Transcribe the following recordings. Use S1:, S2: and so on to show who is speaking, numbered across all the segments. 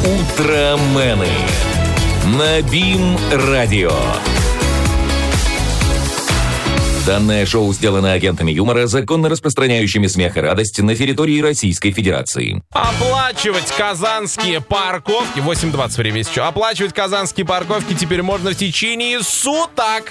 S1: Утромены на БИМ-радио. Данное шоу сделано агентами юмора, законно распространяющими смех и радость на территории Российской Федерации.
S2: Оплачивать казанские парковки, 8:20 время еще, оплачивать казанские парковки теперь можно в течение суток.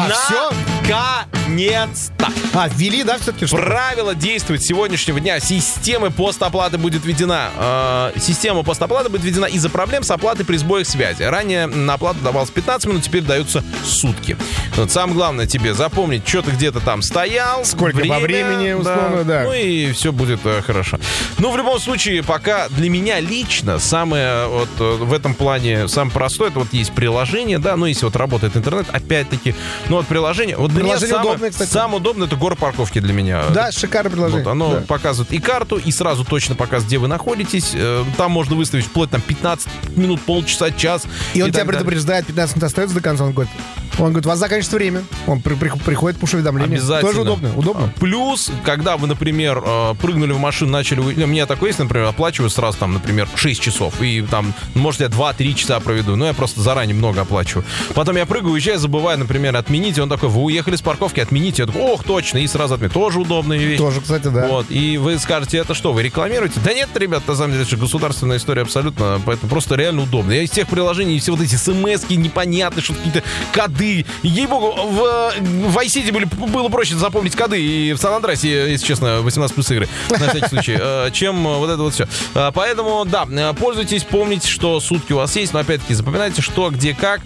S2: Наконец-то.
S3: Ввели, да, все-таки?
S2: Правило действует с сегодняшнего дня. Система постоплаты будет введена. Система постоплаты будет введена из-за проблем с оплатой при сбоях связи. Ранее на оплату давалось 15 минут, теперь даются сутки. Вот самое главное тебе запомнить, что ты где-то там стоял.
S3: Сколько по времени, условно, да.
S2: Ну и все будет хорошо. Ну, в любом случае, пока для меня лично самое вот в этом плане самое простое, это вот есть приложение, да, ну если вот работает интернет, опять-таки, ну вот приложение, вот для меня самое удобное, это горпарковки для меня.
S3: Да, шикарное приложение.
S2: Вот, оно показывает и карту, и сразу точно показывает, где вы находитесь. Там можно выставить вплоть там 15 минут, полчаса, час.
S3: И он тебя предупреждает, 15 минут остается до конца, он говорит, у вас заканчивается время. Он приходит пуш-уведомление.
S2: Обязательно.
S3: Тоже удобно.
S2: Плюс, когда вы, например, прыгнули в машину, начали... У меня такое есть, например, оплачиваю сразу там, например, 6 часов. И там, может, я 2-3 часа проведу. Но я просто заранее много оплачиваю. Потом я прыгаю, уезжаю, забываю, например, отменить. И он такой, вы уехали с парковки, отмените. Я такой, ох, точно. И сразу отменить. Тоже удобная вещь.
S3: Тоже, кстати, да.
S2: Вот. И вы скажете, это что, вы рекламируете? Да нет, ребят, на самом деле, это же государственная история абсолютно. Поэтому просто реально удобно. Я из тех приложений, все вот эти смс-ки непонятные, что какие-то коды. Ей-богу, в Vice City было проще запомнить коды, и в Сан-Андреасе, если честно, 18+ игры, на всякий случай, чем вот это вот все. Поэтому, да, пользуйтесь, помните, что сутки у вас есть, но опять-таки запоминайте, что, где, как,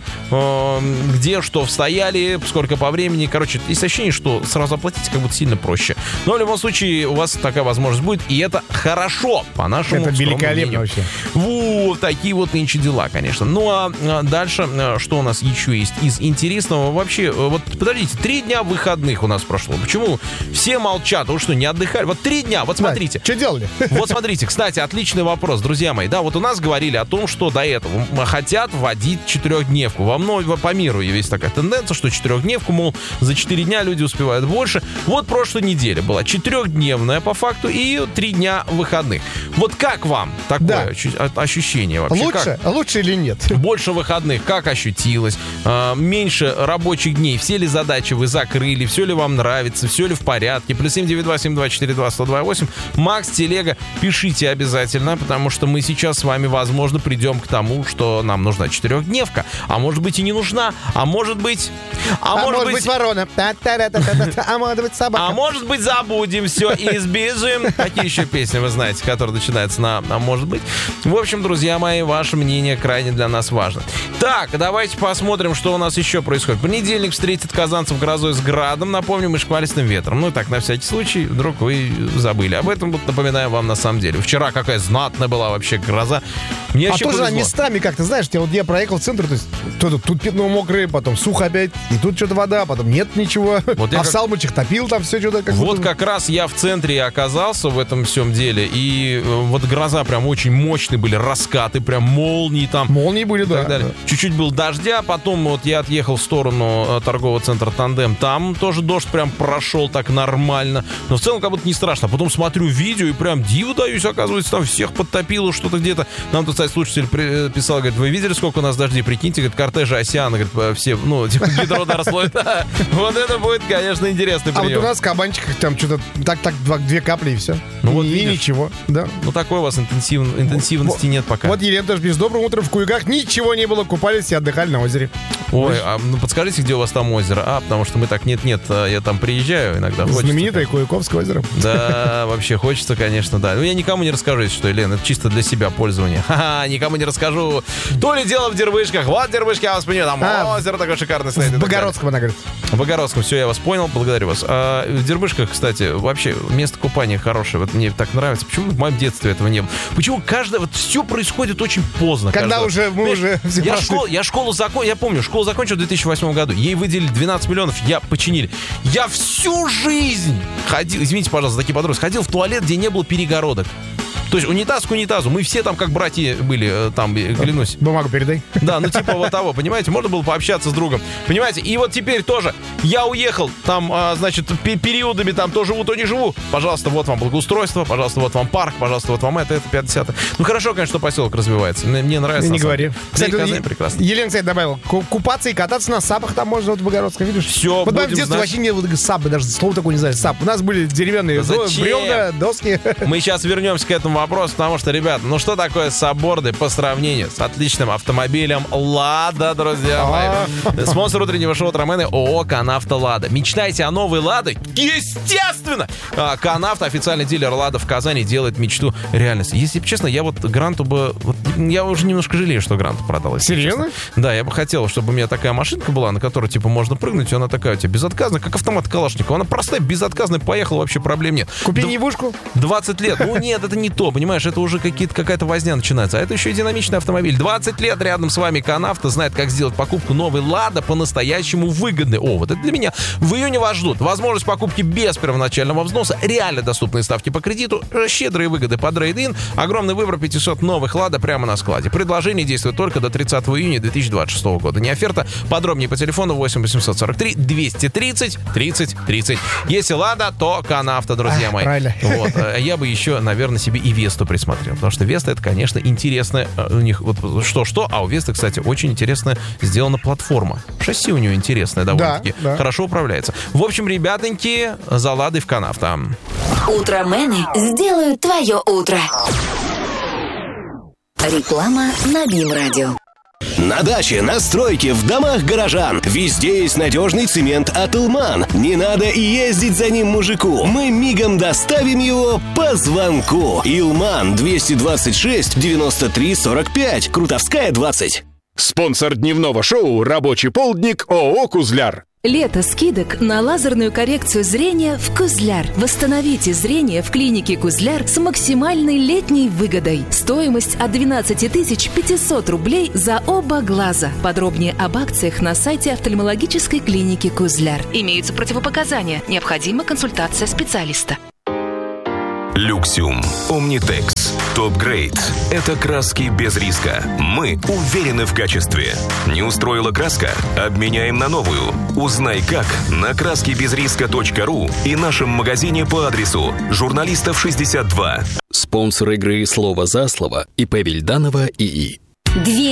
S2: где, что встояли, сколько по времени. Короче, есть ощущение, что сразу оплатить как будто сильно проще. Но в любом случае у вас такая возможность будет, и это хорошо, по нашему
S3: это великолепно вообще.
S2: Вот такие вот нынче дела, конечно. Ну, а дальше, что у нас еще есть из интересного? Вообще, вот, подождите, 3 дня выходных у нас прошло. Почему все молчат? Вы что, не отдыхали? Вот 3 дня, вот смотрите.
S3: Что делали?
S2: Вот смотрите, кстати, отличный вопрос, друзья мои. Да, вот у нас говорили о том, что до этого хотят вводить 4-дневку. По миру есть такая тенденция, что 4-дневку, мол, за 4 дня люди успевают больше. Вот прошлой неделе была 4-дневная по факту и 3 дня выходных. Вот как вам такое ощущение вообще?
S3: Лучше или нет?
S2: Больше выходных, как ощутилось? Меньше рабочих дней. Все ли задачи вы закрыли? Все ли вам нравится? Все ли в порядке? +7 9 7 4 2 102 Макс, телега, пишите обязательно, потому что мы сейчас с вами, возможно, придем к тому, что нам нужна 4-дневка. А может быть и не нужна. А может быть...
S3: А может быть ворона. А может быть собака.
S2: А может быть забудем все и сбежим. Какие еще песни вы знаете, которые начинаются на «а может быть». В общем, друзья мои, ваше мнение крайне для нас важно. Так, давайте посмотрим, что у нас еще происходит. Понедельник встретит казанцев грозой с градом, напомним, и шквалистым ветром. Ну, так, на всякий случай, вдруг вы забыли. Об этом вот напоминаем вам на самом деле. Вчера какая знатная была вообще гроза. Мне
S3: тоже местами как-то, знаешь, я проехал в центр, то есть тут пятно мокрое, потом сухо опять, и тут что-то вода, потом нет ничего. Вот в Салмычах топил там все что-то.
S2: Вот как раз я в центре оказался в этом всем деле, и вот гроза прям очень мощные были, раскаты, прям молнии там.
S3: Молнии были, да.
S2: Чуть-чуть был дождя, потом вот я отъехал в сторону торгового центра «Тандем», там тоже дождь прям прошел так нормально, но в целом как будто не страшно. А потом смотрю видео и прям диву даюсь, оказывается, там всех подтопило что-то где-то. Нам тут, кстати, слушатель писал, говорит, вы видели, сколько у нас дождей? Прикиньте, говорит, кортежи «Осиана», говорит, все, гидро-дорослой. Вот это будет, конечно, интересный прием.
S3: А вот у нас в кабанчиках там что-то так 2 капли и все.
S2: Ну вот
S3: и ничего, да.
S2: Ну такой у вас интенсивности нет пока.
S3: Вот Елена тоже пишет, доброе утро, в Куйгах ничего не было, купались и отдыхали на озере.
S2: Ой, подскажите, где у вас там озеро? Потому что мы так нет, я там приезжаю иногда.
S3: Знаменитое Куйковское озеро.
S2: Да, вообще хочется, конечно, да. Но я никому не расскажу, если что, Елена, это чисто для себя пользование. Ха-ха, никому не расскажу. То ли дело в Дербышках. Вот Дербышки, я вас понимаю, там озеро такое шикарное стоит.
S3: В Богородском, она говорит.
S2: В Богородском, все, я вас понял, благодарю вас. В Дербышках, кстати, вообще место купания хорошее. Вот мне так нравится. Почему в моем детстве этого не было? Почему вот все происходит очень поздно.
S3: Когда мы уже все прошли.
S2: Я школу закончил, я помню, школу закончил в 2008 году. Ей выделили 12 миллионов, починили. Я всю жизнь ходил, извините, пожалуйста, за такие подробности, ходил в туалет, где не было перегородок. То есть унитаз к унитазу. Мы все там как братья были, там, клянусь.
S3: Бумагу передай.
S2: Да, ну типа вот того, понимаете? Можно было пообщаться с другом. Понимаете? И вот теперь тоже я уехал, там, значит, периодами там то живу, то не живу. Пожалуйста, вот вам благоустройство, пожалуйста, вот вам парк, пожалуйста, вот вам это 50. Ну хорошо, конечно, что поселок развивается. Мне нравится.
S3: Не говори. Кстати,
S2: прекрасно.
S3: Елена, кстати, добавила, купаться и кататься на сапах там можно вот в Богородском, видишь?
S2: Все,
S3: вот в детстве вообще не было сапы, даже слово такое не знали, сап. У нас были деревянные бревна, доски.
S2: Мы сейчас вернемся к этому вопросу, потому что, ребята, ну что такое сабборды по сравнению с отличным автомобилем «Лада», друзья мои? Спонсор утреннего шоу «Утромены» ООО «Канавто Лада». Мечтаете о новой «Ладе»? Естественно! «Канавто», официальный дилер «Лада» в Казани, делает мечту реальностью. Если честно, я вот Гранту бы... Вот, я уже немножко жалею, что Гранту продал.
S3: Серьезно?
S2: Честно. Да, я бы хотел, чтобы у меня такая машинка была, на которой, типа, можно прыгнуть, и она такая у тебя безотказная, как автомат Калашникова. Она простая, безотказная, поехала, вообще проблем нет.
S3: Купи Невушку.
S2: 20 лет. Ну нет, это не то, понимаешь, это уже какая-то возня начинается. А это еще и динамичный автомобиль. 20 лет рядом с вами Канавто знает, как сделать покупку новой «Лада» по-настоящему выгодной. О, вот это для меня. В июне вас ждут возможность покупки без первоначального взноса, реально доступные ставки по кредиту, щедрые выгоды по трейд-ин, огромный выбор 500 новых «Лада» прямо на складе. Предложение действует только до 30 июня 2026 года. Не оферта. Подробнее по телефону 8 843 230 30 30. Если «Лада», то Канавто, друзья мои.
S3: Правильно.
S2: Вот. Я бы еще, наверное, себе и Весту присмотрел. Потому что Веста — это, конечно, интересная. У них вот что-что, а у Весты, кстати, очень интересная сделана платформа. Шасси у нее интересное довольно-таки. Да. Хорошо управляется. В общем, ребятоньки, за «Ладой» в Канавто.
S4: Утромены сделают твое утро. Реклама на БИМ-радио.
S5: На даче, на стройке, в домах горожан. Везде есть надежный цемент от «Илман». Не надо и ездить за ним мужику. Мы мигом доставим его по звонку. «Илман» 226 93 45. Крутовская, 20.
S6: Спонсор дневного шоу «Рабочий полдник» ООО «Кузляр».
S7: Лето скидок на лазерную коррекцию зрения в Кузляр. Восстановите зрение в клинике Кузляр с максимальной летней выгодой. Стоимость от 12 500 рублей за оба глаза. Подробнее об акциях на сайте офтальмологической клиники Кузляр. Имеются противопоказания. Необходима консультация специалиста.
S8: Люксиум. Омнитекс. Топ-грейд. Это краски без риска. Мы уверены в качестве. Не устроила краска? Обменяем на новую. Узнай как на краскибезриска.ру и нашем магазине по адресу Журналистов 62.
S9: Спонсор игры «Слово за слово» ИП Вильданова ИИ.